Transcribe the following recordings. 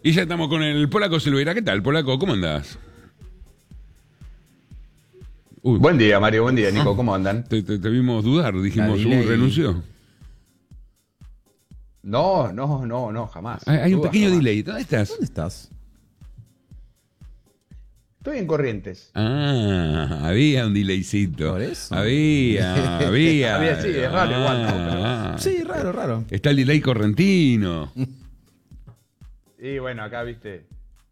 Y ya estamos con el Polaco Silveira. ¿Qué tal, Polaco? ¿Cómo andás? Uy. Buen día, Mario. Buen día, Nico. ¿Cómo andan? Te vimos dudar. Dijimos, renunció. No, jamás. Hay un pequeño jamás. delay. ¿Dónde estás? ¿Dónde estás? Estoy en Corrientes. Había un delaycito. ¿Por eso? Había. Había, sí, es raro igual, ¿no? Sí, raro. Está el delay correntino. Y bueno, acá, viste,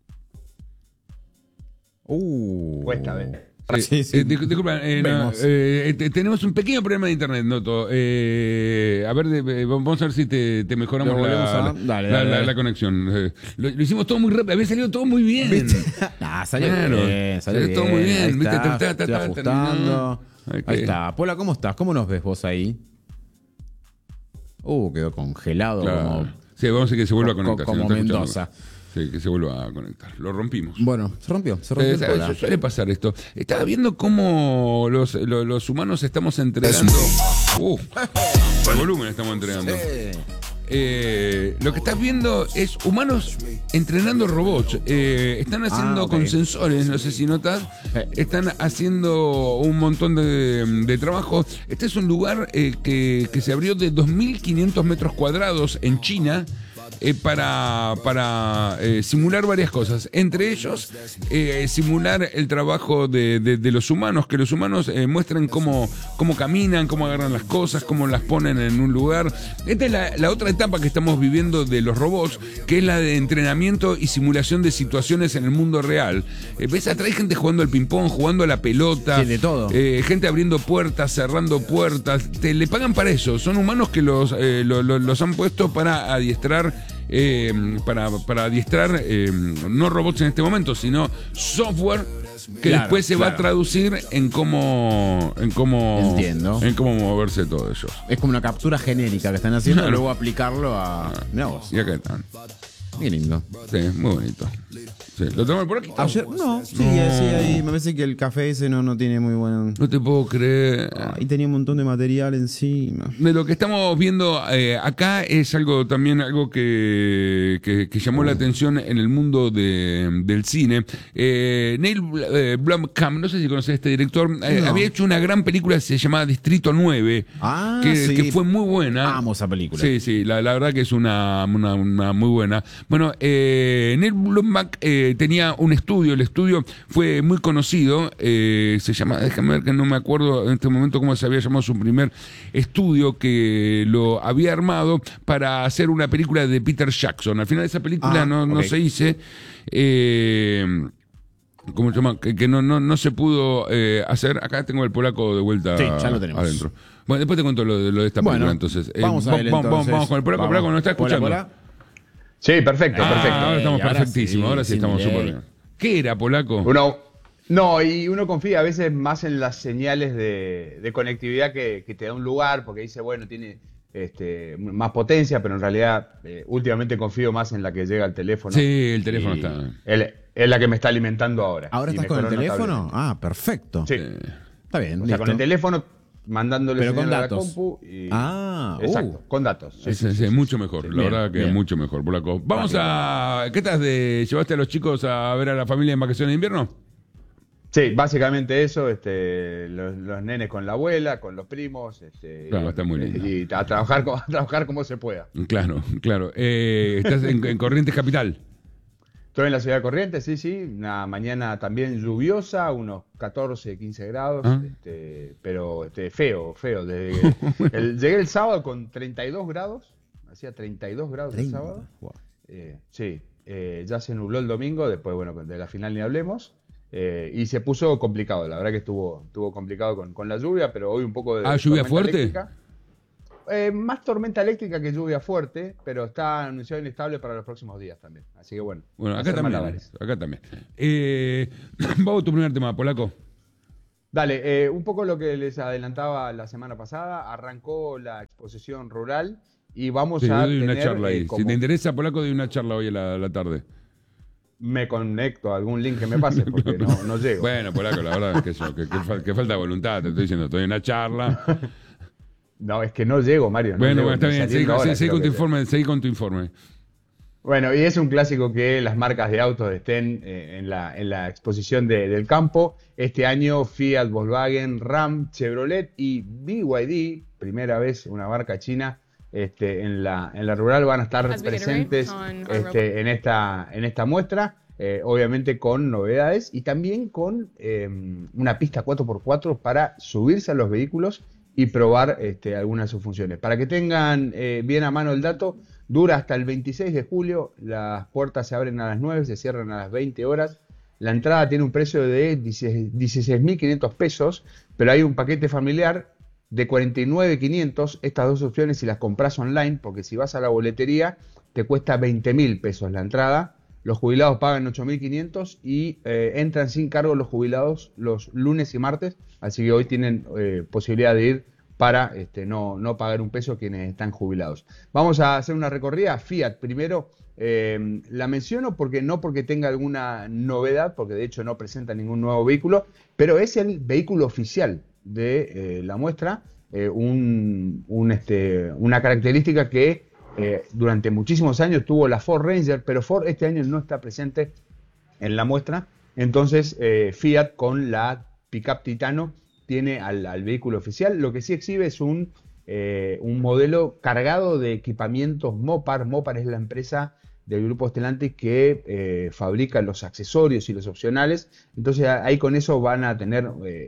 Cuesta, ¿ves? Sí. Disculpa, Vemos. tenemos un pequeño problema de internet, Noto. A ver, vamos a ver si te mejoramos Lo volvemos a- Dale. la conexión. Lo hicimos todo muy rápido, había salido todo muy bien. ¿Viste? Salió Claro, bien, salió todo muy bien, Ahí ¿viste? está, Estoy estoy ajustando. Ok. Ahí está. Pola, ¿cómo estás? ¿Cómo nos ves vos ahí? Quedó congelado Claro. como... Sí, vamos a decir que se vuelva a conectar. como si no está escuchando. Mendoza. Sí, que se vuelva a conectar. Lo rompimos. Bueno, se rompió el Pola. Suele pasar esto. Estaba viendo cómo los humanos estamos entregando. El volumen estamos entregando. Lo que estás viendo es humanos entrenando robots. Están haciendo ok. con sensores, no sé si notas. Están haciendo un montón de trabajo. Este es un lugar que se abrió de 2.500 metros cuadrados en China. Para simular varias cosas. Entre ellos, simular el trabajo de los humanos, que los humanos muestren cómo caminan, cómo agarran las cosas, cómo las ponen en un lugar. Esta es la otra etapa que estamos viviendo de los robots, que es la de entrenamiento y simulación de situaciones en el mundo real. ¿Ves? Atrás hay gente jugando al ping-pong, jugando a la pelota. Sí, de todo. Gente abriendo puertas, cerrando puertas. Le pagan para eso. Son humanos que los han puesto para adiestrar. Para adiestrar no robots en este momento, sino software que Claro, después se va a traducir en cómo Entiendo. en cómo moverse todo eso. Es como una captura genérica que están haciendo y Claro. luego aplicarlo a... Mirá vos. Y acá están. Qué lindo. Sí, muy bonito. Sí. ¿Lo tenemos por aquí? Ayer, sí, ahí me parece que el café ese no tiene muy buen... No te puedo creer. Ahí tenía un montón de material encima. De lo que estamos viendo acá es algo que llamó la atención en el mundo del cine. Neil Blomkamp, no sé si conoces a este director, había hecho una gran película que se llamaba Distrito 9, Sí. que fue muy buena. Amo esa película. Sí, la verdad que es una muy buena. Bueno, Neil Blomkamp tenía un estudio, el estudio fue muy conocido, se llama, déjame ver que no me acuerdo en este momento cómo se había llamado su primer estudio, que lo había armado para hacer una película de Peter Jackson. Al final de esa película no se hizo. ¿Cómo se llama? Que no se pudo hacer. Acá tengo el Polaco de vuelta. Sí, ya lo tenemos. Adentro. Bueno, después te cuento lo de esta película. Entonces, vamos a ver, vamos con el Polaco. Polaco, ¿nos está escuchando? Pola. Sí, perfecto. Ahora estamos ahora perfectísimos. sí, Ahora sí sin estamos delay. súper bien. ¿Qué era, Polaco? Uno confía a veces más en las señales de conectividad que te da un lugar, porque dice, bueno, tiene más potencia, pero en realidad últimamente confío más en la que llega al teléfono. Sí, el teléfono Y está. Es la que me está alimentando ahora. ¿Ahora Y estás con el mejoró teléfono? notablemente. Perfecto. Sí. Está bien, O sea, con el teléfono mandándole Pero con señal a la datos. compu y... Ah, exacto, con datos. Sí, mucho mejor, la Bien, verdad que bien. mucho mejor, Polaco. Vamos a... ¿Qué tal llevaste a los chicos a ver a la familia en vacaciones de invierno? Sí, básicamente eso, los nenes con la abuela, con los primos, Claro, está muy lindo. y a trabajar como se pueda. Claro. Estás en Corrientes Capital. Estoy en la ciudad de Corrientes, sí, una mañana también lluviosa, unos 14, 15 grados, pero feo. Llegué el sábado con 32 grados, hacía 32 grados el sábado. Wow. Ya se nubló el domingo, después, bueno, de la final ni hablemos. Y se puso complicado, la verdad que estuvo complicado con la lluvia, pero hoy un poco de ¿lluvia tormenta fuerte? eléctrica. Más tormenta eléctrica que lluvia fuerte, pero está anunciado inestable para los próximos días también. Así que bueno, Bueno, hacer acá malabares. también. Vamos a tu primer tema, Polaco. Dale, un poco lo que les adelantaba la semana pasada, arrancó la exposición rural y vamos Sí, a doy una tener, charla ahí. como- Si te interesa, Polaco, doy una charla hoy a la tarde. me conecto a algún link que me pase porque no llego. Bueno, Polaco, la verdad es que eso, que falta de voluntad, te estoy diciendo, estoy en una charla. No, es que no llego, Mario. Bueno, llego, está ni bien, saliendo ahora, seguí creo con tu que- informe, seguí con tu informe. Bueno, y es un clásico que las marcas de autos estén en la exposición del campo. Este año Fiat, Volkswagen, Ram, Chevrolet y BYD, primera vez una marca china en la rural, van a estar presentes en esta muestra, obviamente con novedades y también con una pista 4x4 para subirse a los vehículos y probar algunas de sus funciones. Para que tengan bien a mano el dato, dura hasta el 26 de julio, las puertas se abren a las 9, se cierran a las 20 horas. La entrada tiene un precio de 16.500 pesos, pero hay un paquete familiar de 49.500. Estas dos opciones si las compras online, porque si vas a la boletería te cuesta 20.000 pesos la entrada. Los jubilados pagan 8.500 y entran sin cargo los jubilados los lunes y martes, así que hoy tienen posibilidad de ir para no pagar un peso quienes están jubilados. Vamos a hacer una recorrida. Fiat primero, la menciono no porque tenga alguna novedad, porque de hecho no presenta ningún nuevo vehículo, pero es el vehículo oficial de la muestra, una característica que durante muchísimos años tuvo la Ford Ranger, pero Ford este año no está presente en la muestra. Entonces Fiat con la Pickup Titano tiene al vehículo oficial. Lo que sí exhibe es un modelo cargado de equipamientos Mopar. Mopar es la empresa del grupo Stellantis que fabrica los accesorios y los opcionales. Entonces ahí con eso van a tener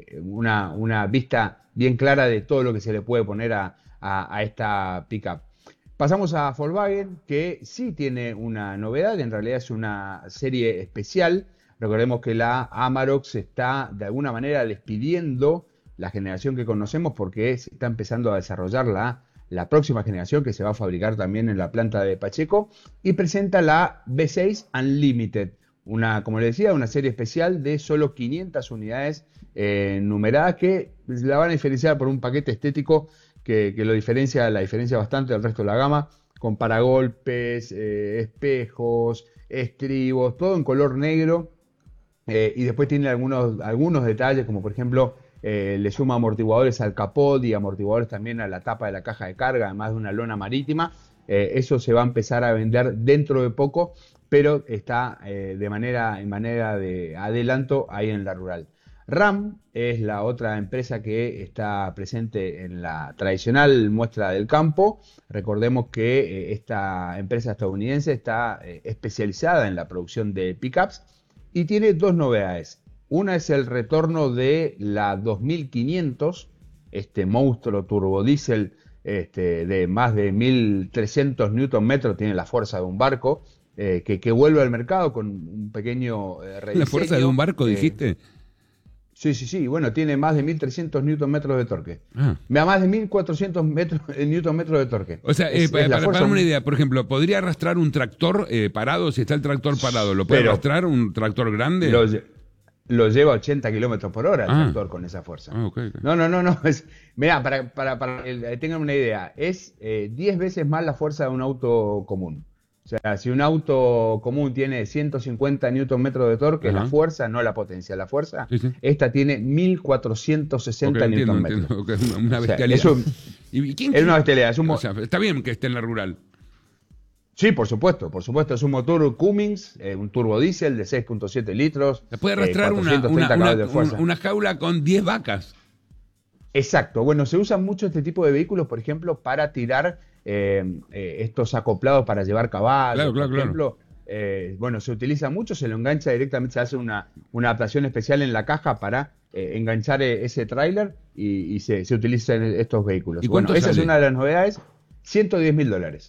una vista bien clara de todo lo que se le puede poner a esta pickup. Pasamos a Volkswagen, que sí tiene una novedad, en realidad es una serie especial. Recordemos que la Amarok se está de alguna manera despidiendo la generación que conocemos porque se está empezando a desarrollar la próxima generación que se va a fabricar también en la planta de Pacheco y presenta la V6 Unlimited, como les decía, una serie especial de solo 500 unidades numeradas que la van a diferenciar por un paquete estético que la diferencia bastante del resto de la gama, con paragolpes, espejos, estribos, todo en color negro. Y después tiene algunos detalles, como por ejemplo le suma amortiguadores al capot y amortiguadores también a la tapa de la caja de carga, además de una lona marítima. Eso se va a empezar a vender dentro de poco, pero está en manera de adelanto ahí en la rural. Ram es la otra empresa que está presente en la tradicional muestra del campo. Recordemos que esta empresa estadounidense está especializada en la producción de pickups y tiene dos novedades. Una es el retorno de la 2500, este monstruo turbodiesel de más de 1.300 Nm, tiene la fuerza de un barco, que vuelve al mercado con un pequeño rediseño. ¿La fuerza de un barco, dijiste? Sí, bueno, tiene más de 1.300 Nm de torque. Más de 1.400 Nm de torque. O sea, para una idea, por ejemplo, ¿podría arrastrar un tractor parado? Si está el tractor parado, ¿lo puede arrastrar un tractor grande? Lo lleva a 80 km por hora el tractor con esa fuerza. Okay. No. Mirá, para que tengan una idea, es 10 veces más la fuerza de un auto común. O sea, si un auto común tiene 150 Nm de torque, la fuerza, no la potencia, la fuerza, esta tiene 1460 Nm. Okay, una bestialidad. O sea, es una bestialidad. O sea, está bien que esté en la rural. Sí, por supuesto. Es un motor Cummins, un turbodiesel de 6.7 litros. Se puede arrastrar una jaula con 10 vacas. Exacto. Bueno, se usan mucho este tipo de vehículos, por ejemplo, para tirar estos acoplados para llevar caballos. Claro. Por ejemplo, bueno, se utiliza mucho, se lo engancha directamente, se hace una adaptación especial en la caja para enganchar ese tráiler y se utilizan estos vehículos. ¿Y cuánto esa sale? es una de las novedades, $110.000.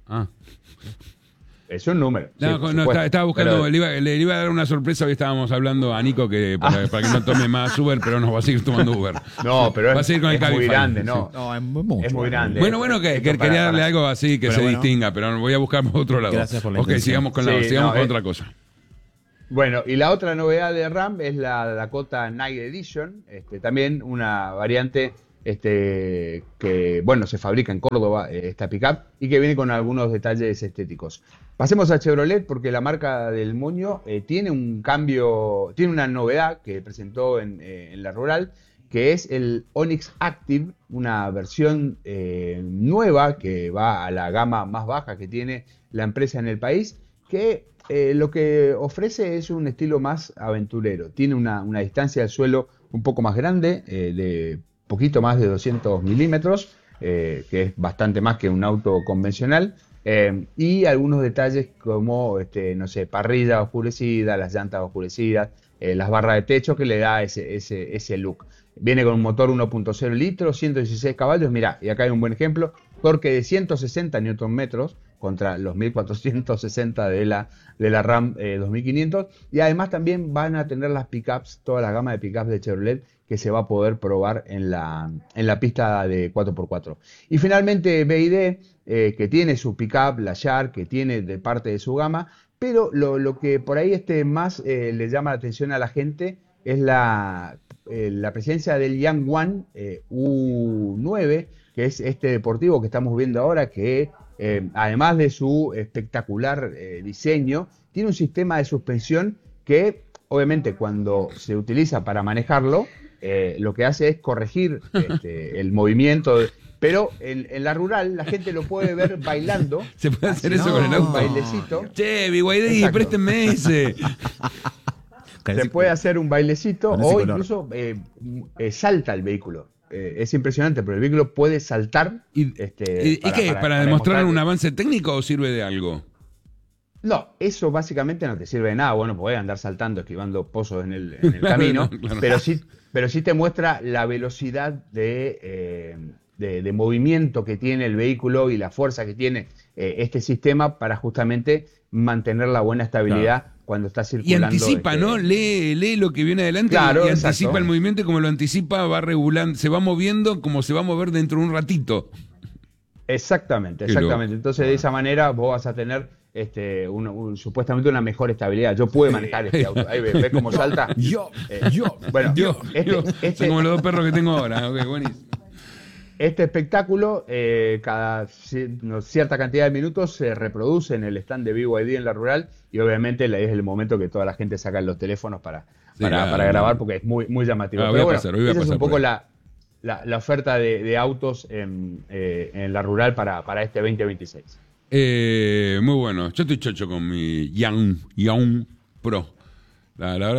Es un número. Estaba buscando, pero le iba a dar una sorpresa. Hoy estábamos hablando a Nico que para que no tome más Uber, pero no va a seguir tomando Uber. No, pero va a seguir con el muy grande, sí. No, es mucho. Es muy grande. Bueno, quería darle algo así que se distinga, pero voy a buscar por otro lado. Gracias por la intención. Sigamos con otra cosa. Bueno, y la otra novedad de Ram es la Dakota Night Edition, también una variante que, bueno, se fabrica en Córdoba, esta pickup, y que viene con algunos detalles estéticos. Pasemos a Chevrolet, porque la marca del Moño tiene un cambio, tiene una novedad que presentó en la rural, que es el Onix Active, una versión nueva que va a la gama más baja que tiene la empresa en el país, que lo que ofrece es un estilo más aventurero. Tiene una distancia del suelo un poco más grande, de poquito más de 200 milímetros, que es bastante más que un auto convencional, y algunos detalles como, no sé, parrilla oscurecida, las llantas oscurecidas, las barras de techo que le da ese look. Viene con un motor 1.0 litros, 116 caballos, mirá, y acá hay un buen ejemplo, torque de 160 Nm contra los 1460 de la Ram 2500, y además también van a tener las pickups, toda la gama de pickups de Chevrolet que se va a poder probar en la pista de 4x4. Y finalmente BYD, que tiene su pickup, la Shark, que tiene de parte de su gama, pero lo que por ahí más le llama la atención a la gente es la presencia del Yangwang U9, que es este deportivo que estamos viendo ahora, que además de su espectacular diseño, tiene un sistema de suspensión que obviamente cuando se utiliza para manejarlo, lo que hace es corregir el movimiento, pero en la rural la gente lo puede ver bailando. Se puede hacer eso con el auto. Un bailecito. Che, BYD, préstenme ese. Se puede hacer un bailecito o incluso salta el vehículo. Es impresionante, pero el vehículo puede saltar. ¿Y qué? ¿Para demostrar un avance técnico o sirve de algo? No, eso básicamente no te sirve de nada. Bueno, podés andar saltando, esquivando pozos en el camino, claro. Pero sí te muestra la velocidad de movimiento que tiene el vehículo y la fuerza que tiene este sistema para justamente mantener la buena estabilidad, claro, cuando está circulando. Y anticipa, ¿no? Lee lo que viene adelante, claro, y anticipa exacto. el movimiento, y como lo anticipa, va regulando, se va moviendo como se va a mover dentro de un ratito. Exactamente. Entonces, de esa manera vos vas a tener supuestamente una mejor estabilidad. Yo pude manejar este auto. Ahí ves cómo salta. Son como los dos perros que tengo ahora. Okay, buenísimo. Este espectáculo, cada cierta cantidad de minutos se reproduce en el stand de BYD en la rural, y obviamente es el momento que toda la gente saca los teléfonos para grabar, porque es muy, muy llamativo. Pero bueno, esa es un poco la oferta de autos en la rural para este 2026. Muy bueno. Yo estoy chocho con mi Young Pro. La verdad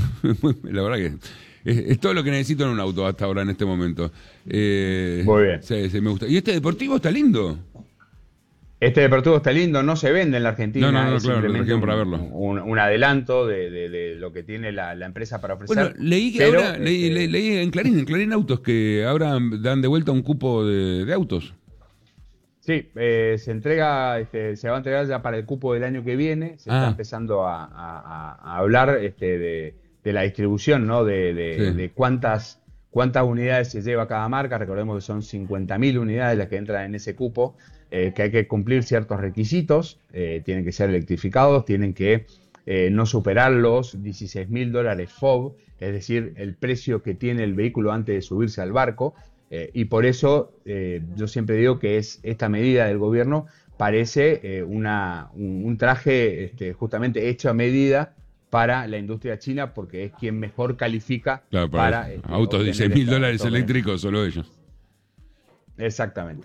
que es todo lo que necesito en un auto hasta ahora, en este momento. Muy bien. Sí, me gusta. ¿Y este deportivo está lindo? Este deportivo está lindo, no se vende en la Argentina. No, es claro, simplemente para verlo. Un adelanto de lo que tiene la empresa para ofrecer. Bueno, leí que ahora, leí en Clarín Autos, que ahora dan de vuelta un cupo de autos. Sí, se va a entregar ya para el cupo del año que viene. Se está empezando a hablar de la distribución, ¿no? De cuántas unidades se lleva cada marca. Recordemos que son 50.000 unidades las que entran en ese cupo, que hay que cumplir ciertos requisitos, tienen que ser electrificados, tienen que no superar los $16.000 FOB, es decir, el precio que tiene el vehículo antes de subirse al barco. Y por eso yo siempre digo que esta medida del gobierno parece un traje justamente hecho a medida para la industria china, porque es quien mejor califica, claro, para autos de $16.000 eléctricos, solo ellos. Exactamente.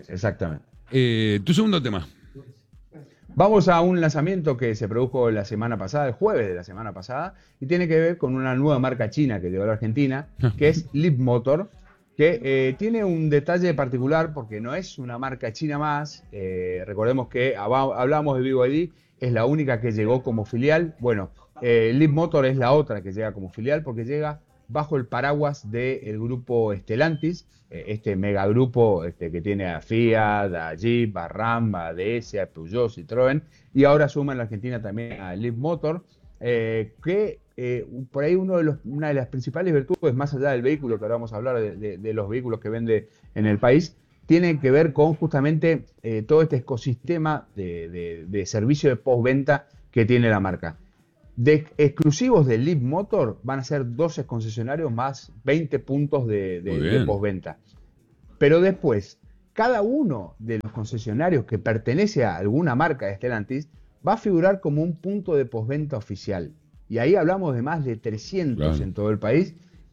Tu segundo tema. Vamos a un lanzamiento que se produjo la semana pasada, el jueves de la semana pasada, y tiene que ver con una nueva marca china que llegó a la Argentina, que es Leapmotor, que tiene un detalle particular porque no es una marca china más. Recordemos que hablamos de BYD, es la única que llegó como filial. Bueno, Leapmotor es la otra que llega como filial, porque llega bajo el paraguas del grupo Stellantis, este megagrupo que tiene a Fiat, a Jeep, a Ram, a DS, a Peugeot, Citroën, y ahora suma en la Argentina también a Leapmotor, que por ahí una de las principales virtudes, más allá del vehículo, que ahora vamos a hablar de los vehículos que vende en el país, tiene que ver con justamente todo este ecosistema de servicio de postventa que tiene la marca. Exclusivos de Leapmotor van a ser 12 concesionarios más 20 puntos de postventa. Pero después, cada uno de los concesionarios que pertenece a alguna marca de Stellantis va a figurar como un punto de postventa oficial. Y ahí hablamos de más de 300 en todo el país,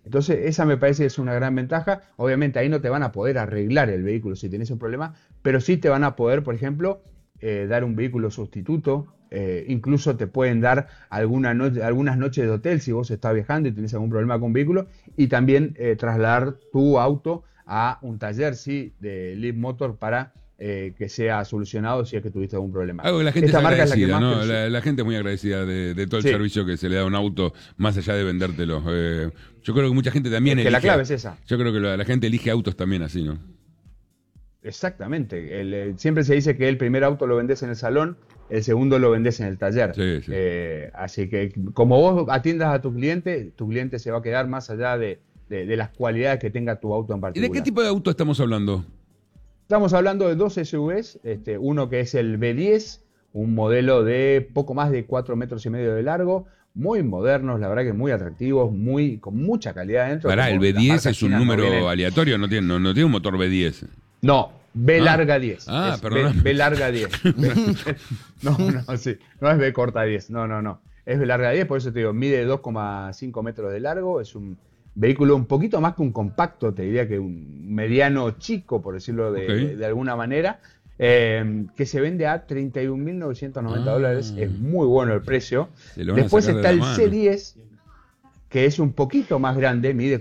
Entonces, esa me parece que es una gran ventaja. Obviamente, ahí no te van a poder arreglar el vehículo si tenés un problema, pero sí te van a poder, por ejemplo, dar un vehículo sustituto. Incluso te pueden dar algunas noches de hotel si vos estás viajando y tenés algún problema con un vehículo. Y también trasladar tu auto a un taller, sí, de Leapmotor para que sea solucionado si es que tuviste algún problema. Algo que la gente Esta es marca es la que agradecida, más ¿no? La gente es muy agradecida de todo el Sí. servicio que se le da a un auto, más allá de vendértelo. Yo creo que mucha gente también Es que la elige. clave es esa. Yo creo que la gente elige autos también así, ¿no? Exactamente. Siempre se dice que el primer auto lo vendés en el salón, el segundo lo vendés en el taller. Sí, sí. Así que como vos atiendas a tu cliente se va a quedar más allá de las cualidades que tenga tu auto en ¿Y particular. de qué tipo de auto estamos hablando? Estamos hablando de dos SUVs, uno que es el B10, un modelo de poco más de 4,5 metros de largo, muy modernos, la verdad que muy atractivos, con mucha calidad dentro. Pará, el como las B10 marcas es un chinas no número vienen. aleatorio, no tiene un motor B10. No, B Ah. larga 10. Ah, Es perdóname. B larga 10. No, sí. No es B corta 10. No. Es B larga 10, por eso te digo, mide 2,5 metros de largo. Es un vehículo un poquito más que un compacto, te diría que un mediano chico, por decirlo de alguna manera, que se vende a $31.990. Es muy bueno el precio. Se lo van a Después sacar de está la el mano. C10, que es un poquito más grande, mide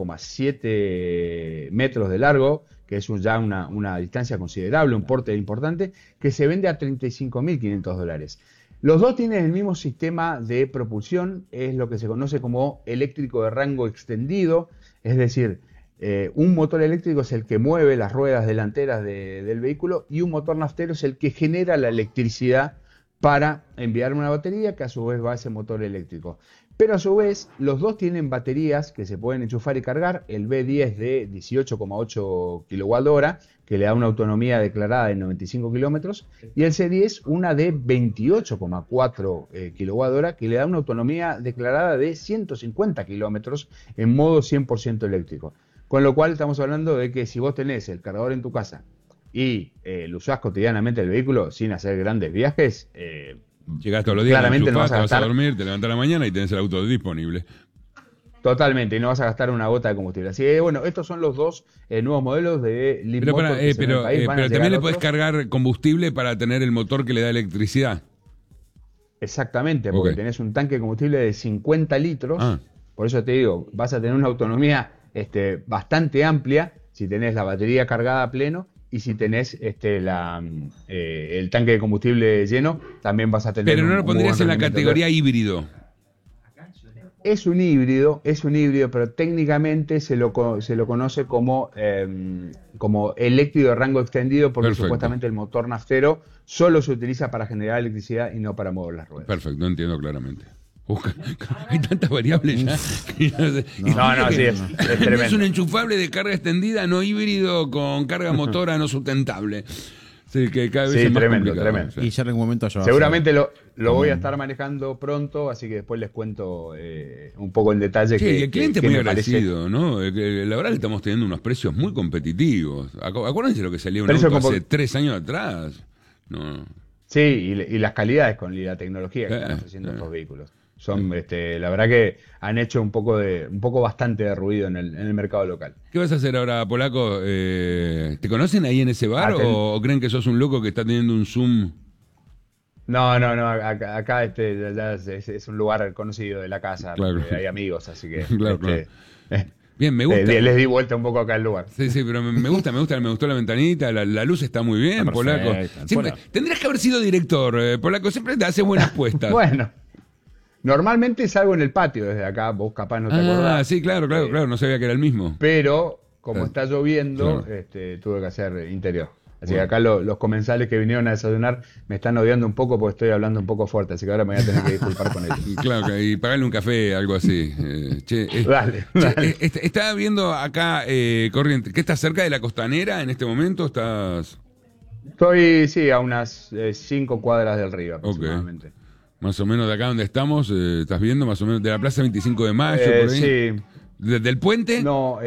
4,7 metros de largo, que es ya una distancia considerable, un porte importante, que se vende a $35.500. Los dos tienen el mismo sistema de propulsión, es lo que se conoce como eléctrico de rango extendido, es decir, un motor eléctrico es el que mueve las ruedas delanteras del vehículo y un motor naftero es el que genera la electricidad para enviar una batería que a su vez va a ese motor eléctrico. Pero a su vez, los dos tienen baterías que se pueden enchufar y cargar. El B10 de 18,8 kWh, que le da una autonomía declarada de 95 kilómetros, y el C10 una de 28,4 kWh, que le da una autonomía declarada de 150 kilómetros en modo 100% eléctrico. Con lo cual estamos hablando de que si vos tenés el cargador en tu casa y lo usás cotidianamente el vehículo sin hacer grandes viajes, Llegás todos los días, claramente no vas a te vas a gastar. dormir, te levantás a la mañana y tenés el auto disponible. Totalmente, y no vas a gastar una gota de combustible. Así que bueno, estos son los dos nuevos modelos de Leapmotor que se ven en el país. Van a pero llegar también le otros. podés cargar combustible para tener el motor que le da electricidad. Exactamente, porque Ok. tenés un tanque de combustible de 50 litros. Ah. Por eso te digo, vas a tener una autonomía bastante amplia si tenés la batería cargada a pleno y si tenés el tanque de combustible lleno, también vas a tener Pero no lo un muy pondrías buen en la rendimiento. categoría híbrido. Es un híbrido, pero técnicamente se lo conoce como eléctrico de rango extendido porque Perfecto. supuestamente el motor naftero solo se utiliza para generar electricidad y no para mover las ruedas. Perfecto, entiendo claramente. Hay tantas variables ya. que no sé. Y No, fíjate sí, que es es tremendo. un enchufable de carga extendida, no híbrido, con carga motora no sustentable. Sí, que cada vez Sí, es más tremendo, complicado. tremendo. Sí. Y ya en algún momento ya va a Seguramente lo voy a estar manejando pronto, así que después les cuento un poco en detalle. Sí, y el cliente es que muy me parece. agradecido, ¿no? La verdad que estamos teniendo unos precios muy competitivos. Acuérdense lo que salía un Precio auto compo- hace 3 años atrás. No. Sí, y las calidades y la tecnología que están ofreciendo estos vehículos. Son, la verdad que han hecho un poco bastante de ruido en el mercado local. ¿Qué vas a hacer ahora, Polaco? ¿Te conocen ahí en ese bar o creen que sos un loco que está teniendo un Zoom? No, acá ya es un lugar conocido de la casa, Claro. donde hay amigos, así que Claro. Bien, me gusta. les di vuelta un poco acá al lugar. Sí, pero me gustó la ventanita, la luz está muy bien, Está Polaco. perfecto. Siempre, tendrías que haber sido director, Polaco, siempre te hace buenas puestas. Bueno, normalmente salgo en el patio desde acá, vos capaz no te acordás. Sí, claro, no sabía que era el mismo. Pero como Claro. está lloviendo, Claro. tuve que hacer interior. Así Bueno. que acá los comensales que vinieron a desayunar me están odiando un poco porque estoy hablando un poco fuerte, así que ahora me voy a tener que disculpar con ellos. Claro, y pagarle un café, algo así. Dale. Estaba viendo acá, Corrientes, ¿qué estás cerca de la costanera en este momento? ¿Estás Estoy, sí, a unas 5 cuadras del río aproximadamente. más o menos de acá donde estamos? ¿Estás viendo más o menos de la Plaza 25 de Mayo? Por ahí? Sí, ¿Del puente? no,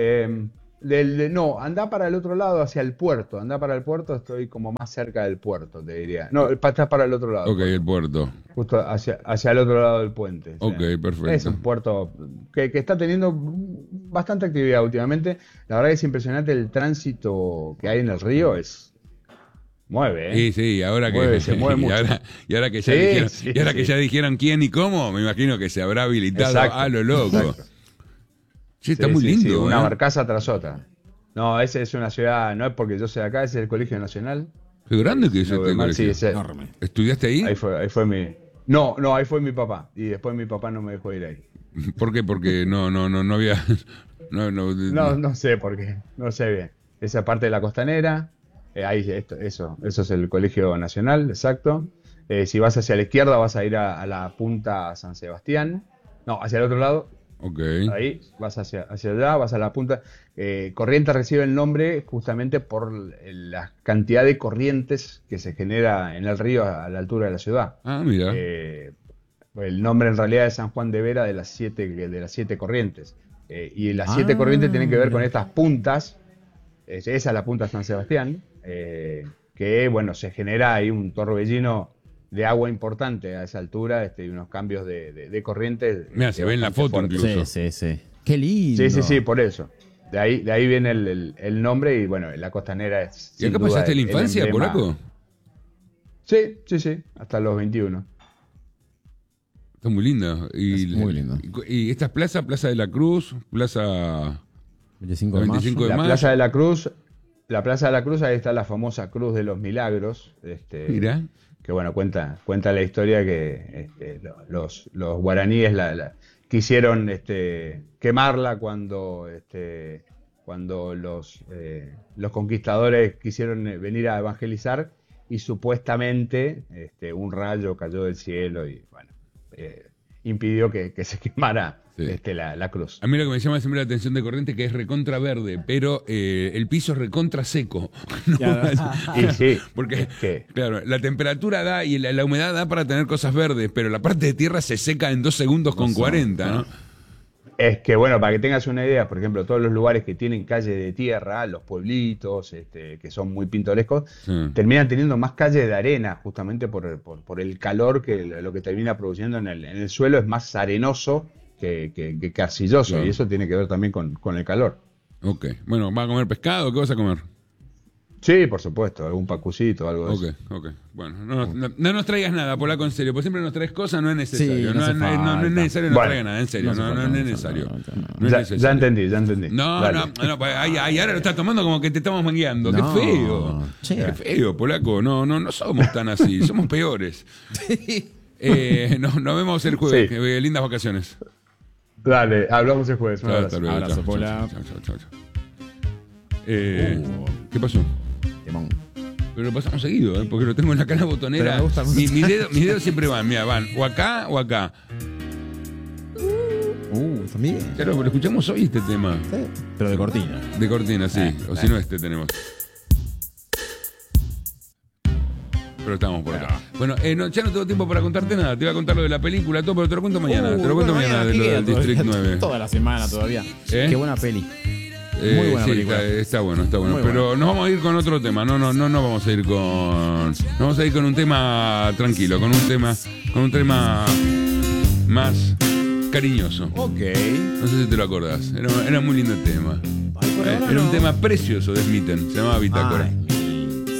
no, anda para el otro lado, hacia el puerto. Anda para el puerto, estoy como más cerca del puerto, te diría. No, estás para el otro lado. Ok, el puerto. Justo hacia el otro lado del puente. Ok, perfecto. Es un puerto que está teniendo bastante actividad últimamente. La verdad que es impresionante el tránsito que hay en el río, mueve, ¿eh? Sí, sí, ahora Mueve, que se mueve mucho. y ahora que ya Sí, dijeron, sí, y ahora que sí. ya dijeron quién y cómo, me imagino que se habrá habilitado Exacto, a lo loco. exacto. Sí, está Sí, muy sí, lindo, sí, una ¿eh? barcaza tras otra. No, esa es una ciudad, no es porque yo sea de acá, es el Colegio Nacional. Qué grande que es No este veo mal, sí, colegio. Enorme. ¿Estudiaste ahí? ahí fue mi. No, ahí fue mi papá. Y después mi papá no me dejó ir ahí. ¿Por qué? Porque no había... No sé por qué, no sé bien. Esa parte de la costanera, ahí eso es el Colegio Nacional, exacto. Si vas hacia la izquierda vas a ir a la punta San Sebastián. No, hacia el otro lado, Ok. ahí vas hacia allá, vas a la punta. Corrientes recibe el nombre justamente por la cantidad de corrientes que se genera en el río a la altura de la ciudad. Ah, mira. El nombre en realidad es San Juan de Vera de las siete corrientes. Y las siete corrientes tienen que ver con estas puntas. Esa es la punta San Sebastián. Que bueno, se genera ahí un torbellino de agua importante a esa altura, y unos cambios de corriente. Mira, se ve en la foto fuertes. incluso. Sí. Qué lindo. Sí, por eso. De ahí viene el nombre y bueno, la costanera es. ¿Y acá sin duda pasaste la el infancia, emblema. polaco? Sí, hasta los 21. Está muy lindo. Es muy lindo. Y estas plazas, Plaza de la Cruz, Plaza 25 de 25 mayo. de La mayo. Plaza de la Cruz, ahí está la famosa Cruz de los Milagros, Mira. que bueno, cuenta la historia que los guaraníes quisieron quemarla cuando los conquistadores quisieron venir a evangelizar y supuestamente un rayo cayó del cielo y bueno, impidió que se quemara Sí. la cruz. A mí lo que me llama siempre la atención de Corrientes que es recontra verde, pero el piso es recontra seco. ¿No? Claro. Y sí, Porque, es que- claro, la temperatura da y la humedad da para tener cosas verdes, pero la parte de tierra se seca en 2 segundos con 40, ¿no? Es que bueno, para que tengas una idea, por ejemplo, todos los lugares que tienen calle de tierra, los pueblitos, que son muy pintorescos, Sí. terminan teniendo más calles de arena, justamente por el calor que lo que termina produciendo en el suelo es más arenoso que arcilloso, Claro. y eso tiene que ver también con el calor. Ok. Bueno, ¿vas a comer pescado? ¿Qué vas a comer? Sí, por supuesto, algún pacucito, algo de Ok, eso. ok. Bueno, no nos traigas nada, polaco, en serio, porque siempre nos traes cosas, no es necesario. Sí, no no, hace no es falta. necesario que nos Bueno, traigas nada, en serio, no hace no falta, es no necesario. hace falta, no. No es necesario. Ya entendí. No, Dale. pues ahí ahora lo estás tomando como que te estamos mangueando. No, Qué feo. che. Qué feo, polaco. No somos tan así, somos peores. Nos vemos el jueves. Sí. Lindas vacaciones. Dale, hablamos el jueves. Un Chao, abrazo. hasta luego. Abrazo, Chao, Pola. chao. ¿Qué pasó? Temón. Pero lo pasamos seguido, porque lo tengo en la cara botonera. Pero me gusta mucho. Mis dedos siempre van, mira, van o acá o acá. También. Claro, pero escuchamos hoy este tema. Sí. Pero de cortina. De cortina, sí. O si no, este tenemos. Pero estamos por acá. Bueno, ya no tengo tiempo para contarte nada. Te iba a contar lo de la película, todo, pero te lo cuento mañana. Te lo cuento mañana de lo del District 9. Toda la semana todavía. Qué buena peli. Muy buena sí, película. está bueno. Muy Pero buena. nos vamos a ir con otro tema. No vamos a ir con. Nos vamos a ir con un tema tranquilo, con un tema más cariñoso. Ok. No sé si te lo acordás. Era muy lindo el tema. Era un tema precioso de Smitten. Se llamaba Bitácora. Ay.